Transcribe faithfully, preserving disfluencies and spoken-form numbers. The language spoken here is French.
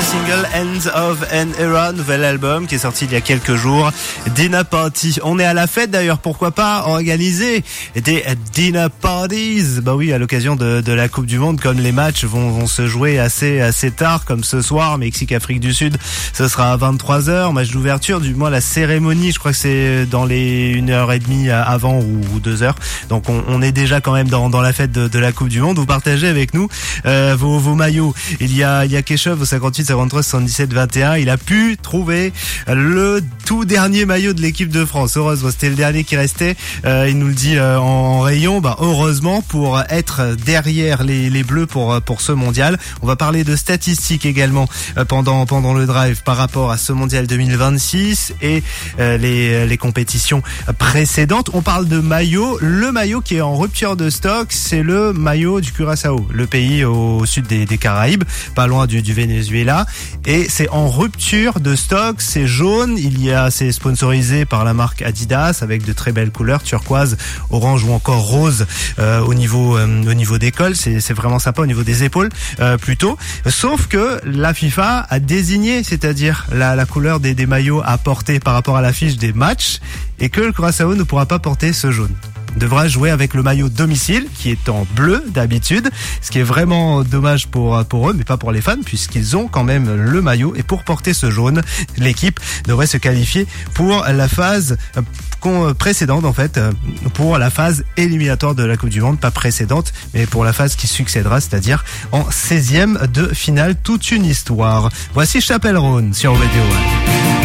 single End of an Era, nouvel album qui est sorti il y a quelques jours. Dinner Party. On est à la fête d'ailleurs, pourquoi pas organiser des dinner parties. Bah oui, à l'occasion de, de la Coupe du Monde, comme les matchs vont, vont se jouer assez, assez tard, comme ce soir, Mexique-Afrique du Sud, ce sera à vingt-trois heures, match d'ouverture, du moins la cérémonie, je crois que c'est dans les une heure et demie avant ou, ou deux heures. Donc on, on est déjà quand même dans, dans la fête de, de la Coupe du Monde. Vous partagez avec nous euh, vos, vos maillots. Il y a, il y a Keshav au cinquante-huit cinquante-trois soixante-dix-sept vingt et un. Il a pu trouver le tout dernier maillot de l'équipe de France. Heureusement, c'était le dernier qui restait. Euh, il nous le dit euh, en rayon. Bah, heureusement pour être derrière les, les Bleus pour, pour ce mondial. On va parler de statistiques également euh, pendant, pendant le drive par rapport à ce mondial deux mille vingt-six et euh, les, les compétitions précédentes. On parle de maillot. Le maillot qui est en rupture de stock, c'est le maillot du Curaçao, le pays au sud des, des Caraïbes, pas loin du, du Venezuela. Et c'est en rupture de stock, c'est jaune. Il y a, c'est sponsorisé par la marque Adidas avec de très belles couleurs, turquoise, orange ou encore rose euh, au niveau euh, au niveau des cols. C'est, c'est vraiment sympa au niveau des épaules euh, plutôt. Sauf que la FIFA a désigné, c'est-à-dire la, la couleur des, des maillots à porter par rapport à l'affiche des matchs, et que le Curaçao ne pourra pas porter ce jaune. Devra jouer avec le maillot domicile qui est en bleu d'habitude, ce qui est vraiment dommage pour pour eux, mais pas pour les fans, puisqu'ils ont quand même le maillot. Et pour porter ce jaune, l'équipe devrait se qualifier pour la phase précédente, en fait, pour la phase éliminatoire de la Coupe du Monde, pas précédente, mais pour la phase qui succédera, c'est-à-dire en seizième de finale. Toute une histoire. Voici Chappell Roan sur Radio.